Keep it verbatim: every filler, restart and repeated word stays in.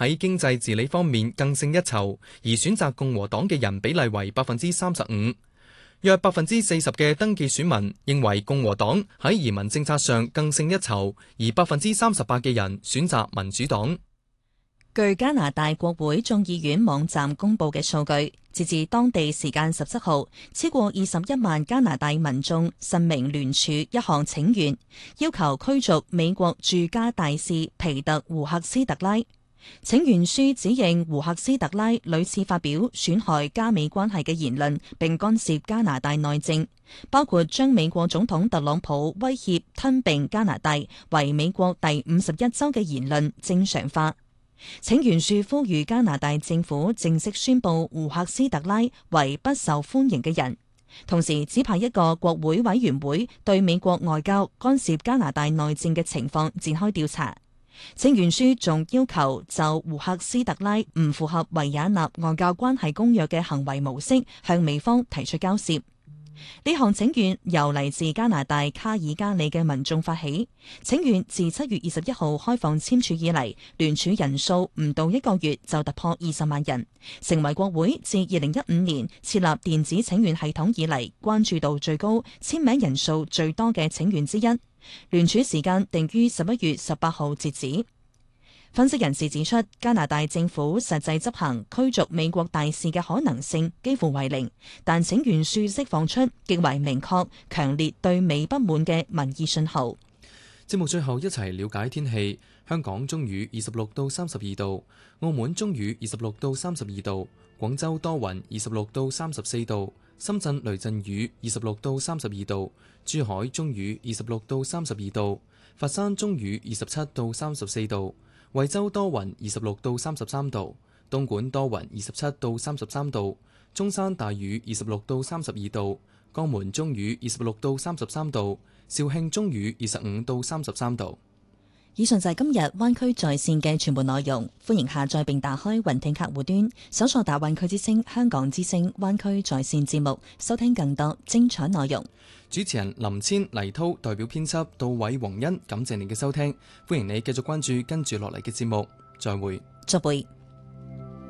喺經濟治理方面更勝一籌，而選擇共和黨嘅人比例為百分之三十五。約百分之四十嘅登記選民認為共和黨喺移民政策上更勝一籌，而百分之三十八嘅人選擇民主黨。 據加拿大國會眾議院網站公布嘅數據，截至當地時間十七號，超過二十一萬加拿大民眾實名聯署一項請願，要求驅逐美國駐加大使皮特胡克斯特拉。請願書指認胡克斯特拉屢次發表損害加美關係嘅言論，並干涉加拿大內政，包括將美國總統特朗普威脅吞併加拿大為美國第五十一州嘅言論正常化。請願書呼籲加拿大政府正式宣布胡克斯特拉為不受歡迎嘅人，同時指派一個國會委員會對美國外交干涉加拿大內政嘅情況展開調查。請願書仲要求就胡克斯特拉唔符合維也納外交關係公約嘅行為模式向美方提出交涉。呢項請願由嚟自加拿大卡爾加里嘅民眾發起，請願自七月二十一號開放簽署以嚟，聯署人數唔到一個月就突破二十萬人，成為國會自二零一五年設立電子請願系統以嚟關注度最高、簽名人數最多嘅請願之一。聯署時間定於十一月十八號截止。分析人士指出，加拿大政府實際執行驅逐美國大使嘅可能性幾乎為零，但請願書釋放出極為明確、強烈對美不滿嘅民意信號。 節目最後一齊了解天氣。香港中雨二十六到三十二度，澳門中雨二十六到三十二度，廣州多雲二十六到三十四度，深圳雷陣雨二十六到三十二度，珠海中雨二十六到三十二度，佛山中雨二十七到三十四度，惠州多雲二十六到三十三度，東莞多雲二十七到三十三度，中山大雨二十六到三十二度，江門中雨二十六到三十三度，肇慶中雨二十五到三十三度。 以上就係今日灣區在線嘅全部內容，歡迎下載並打開雲聽客戶端，搜索大灣區之聲、香港之聲、灣區在線節目，收聽更多精彩內容。 主持人林千、黎濤代表編輯杜偉、黃欣，感謝你嘅收聽，歡迎你繼續關注跟住落嚟嘅節目，再會。 再會。